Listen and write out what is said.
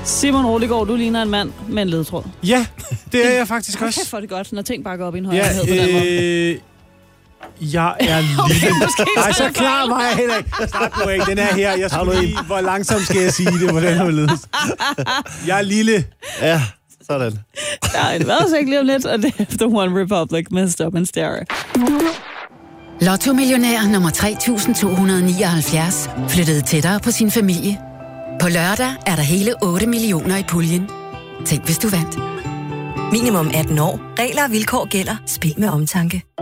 Simon Roligård, du ligner en mand med en ledtråd. Ja, det er jeg faktisk også. Kæft for det godt, når ting bare går op i en højere på den måde. Jeg er lille. Nej, så klar var jeg heller ikke. Start nu ikke. Den er her. Jeg skulle lige, hvor langsomt skal jeg sige det, hvordan det ledes. Jeg er lille. Ja, sådan. Nej, det var så ikke lige om lidt, og det er efter One Republic med Stop and Stare. Lotto-millionær nummer 3.279 flyttede tættere på sin familie. På lørdag er der hele 8 millioner i puljen. Tænk, hvis du vandt. Minimum 18 år. Regler og vilkår gælder. Spil med omtanke.